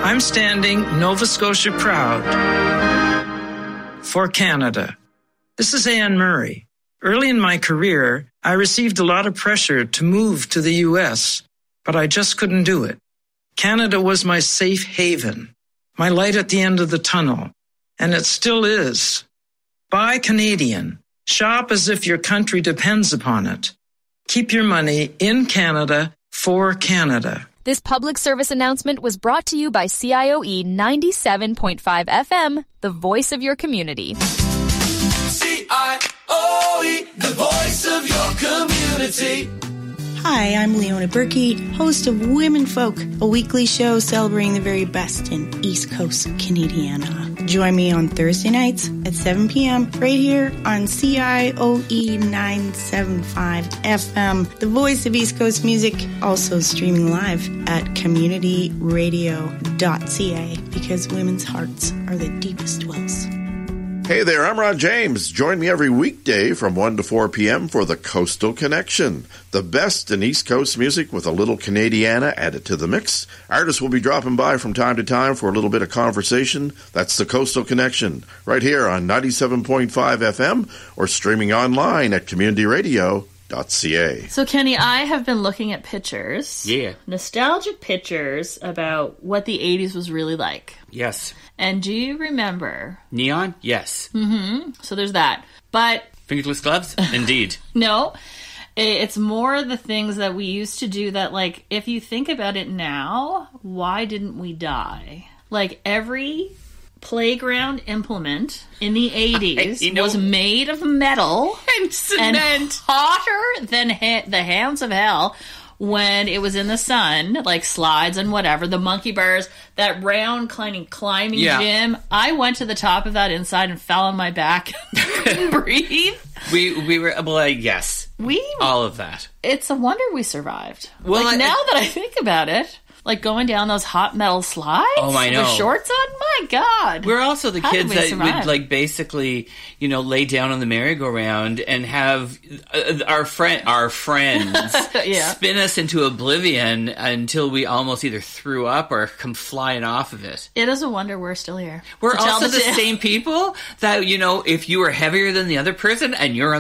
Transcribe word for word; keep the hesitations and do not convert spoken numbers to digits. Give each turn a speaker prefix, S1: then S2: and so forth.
S1: I'm standing Nova Scotia proud for Canada. This is Anne Murray. Early in my career, I received a lot of pressure to move to the U S, but I just couldn't do it. Canada was my safe haven, my light at the end of the tunnel, and it still is. Buy Canadian. Shop as if your country depends upon it. Keep your money in Canada for Canada.
S2: This public service announcement was brought to you by C I O E ninety-seven point five F M, the voice of your community.
S3: C I O E, the voice of your community.
S4: Hi, I'm Leona Berkey, host of Women Folk, a weekly show celebrating the very best in East Coast Canadiana. Join me on Thursday nights at seven p.m. right here on C I O E nine seventy-five F M, the voice of East Coast music, also streaming live at community radio dot c a, because women's hearts are the deepest wells.
S5: Hey there, I'm Ron James. Join me every weekday from one to four p.m. for the Coastal Connection, the best in East Coast music with a little Canadiana added to the mix. Artists will be dropping by from time to time for a little bit of conversation. That's the Coastal Connection, right here on ninety-seven point five F M or streaming online at community radio dot c a.
S6: So, Kenny, I have been looking at pictures.
S7: Yeah.
S6: Nostalgic pictures about what the eighties was really like.
S7: Yes.
S6: And do you remember?
S7: Neon? Yes.
S6: Mm-hmm. So there's that. But...
S7: Fingerless gloves? Indeed.
S6: No. It's more the things that we used to do that, like, if you think about it now, why didn't we die? Like, every playground implement in the eighties I, you know, was made of metal
S7: and cement.
S6: And hotter than ha- the hands of hell. When it was in the sun, like slides and whatever, the monkey bars, that round climbing, climbing
S7: yeah.
S6: gym, I went to the top of that inside and fell on my back and couldn't breathe.
S7: We we were, well, uh, yes.
S6: We,
S7: all of that.
S6: It's a wonder we survived.
S7: Well,
S6: like,
S7: I,
S6: now that I think about it, like going down those hot metal slides
S7: oh, I know.
S6: with shorts on, my God.
S7: We're also the
S6: How
S7: kids
S6: we
S7: that
S6: survive?
S7: would, like, basically, you know, lay down on the merry-go-round and have uh, our friend, our friends
S6: yeah.
S7: spin us into oblivion until we almost either threw up or come flying off of it.
S6: It is a wonder we're still here.
S7: We're
S6: also
S7: the,
S6: the
S7: same people that, you know, if you were heavier than the other person and you're